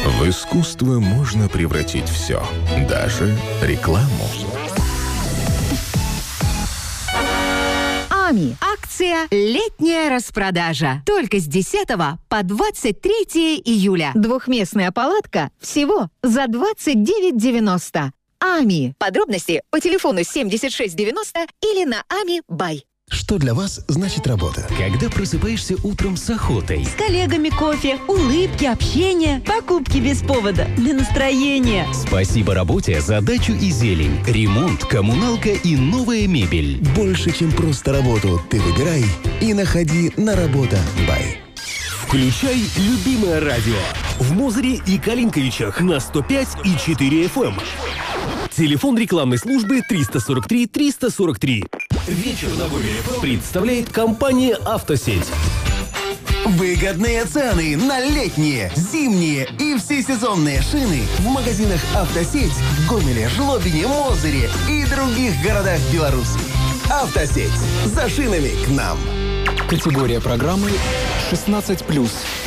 В искусство можно превратить все, даже рекламу. АМИ. Акция «Летняя распродажа». Только с 10 по 23 июля. Двухместная палатка всего за 29,90. АМИ. Подробности по телефону 7690 или на АМИ Бай. Что для вас значит работа? Когда просыпаешься утром с охотой. С коллегами кофе, улыбки, общение, покупки без повода, для настроения. Спасибо работе за дачу и зелень, ремонт, коммуналка и новая мебель. Больше, чем просто работу, ты выбирай и находи на Работа Бай. Включай любимое радио в Мозыре и Калинковичах на 105,4 FM. Телефон рекламной службы 343 343. Вечер на Бомбере представляет компания «Автосеть». Выгодные цены на летние, зимние и всесезонные шины в магазинах «Автосеть» в Гомеле, Жлобине, Мозыре и других городах Беларуси. «Автосеть». За шинами к нам. Категория программы 16+.